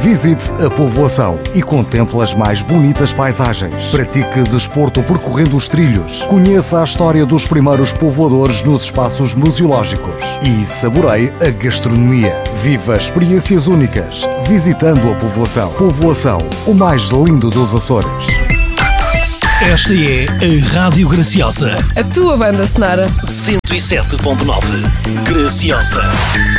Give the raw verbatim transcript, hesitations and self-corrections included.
Visite a povoação e contemple as mais bonitas paisagens. Pratique desporto percorrendo os trilhos. Conheça a história dos primeiros povoadores nos espaços museológicos. E saboreie a gastronomia. Viva experiências únicas visitando a povoação. Povoação, o mais lindo dos Açores. Esta é a Rádio Graciosa. A tua banda sonora. cento e sete ponto nove. Graciosa.